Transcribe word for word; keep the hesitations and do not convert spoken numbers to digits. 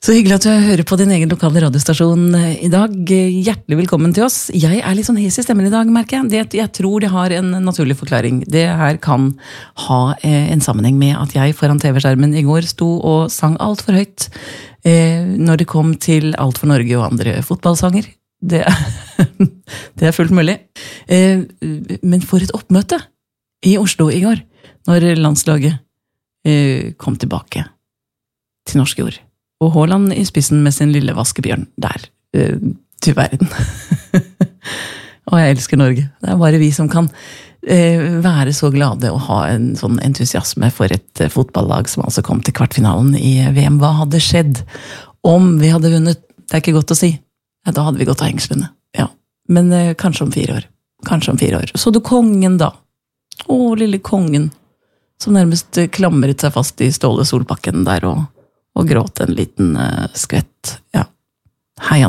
Så hyggelig at du hører på din egen lokale radiostasjon i dag. Hjertelig velkommen til oss. Jeg er litt sånn hes i stemmen i dag, merker jeg. Det, jeg tror det har en naturlig forklaring. Det her kan ha eh, en sammenheng med at jeg foran T V-skjermen i går sto og sang alt for høyt eh, når det kom til Alt for Norge og andre fotballsanger. Det, det er fullt mulig. Eh, men for et oppmøte i Oslo i går, når landslaget eh, kom tilbake til norsk jord. Og Haaland i spissen med sin lille vaskebjørn der, uh, til verden. Og jeg elsker Norge. Det er bare vi som kan uh, være så glade og ha en sånn entusiasme for et uh, fotballag som altså kom til kvartfinalen i V M. Hva hadde skjedd om vi hadde vunnet? Det er ikke godt å si. Ja, da hadde vi gått av hengslene. Ja. Men uh, kanskje om fire år. Kanskje om fire år. Så du kongen da? Å, lille kongen. Som nærmest uh, klamret seg fast i Ståle Solbakken der og og gråt en liten uh, skvett. Ja.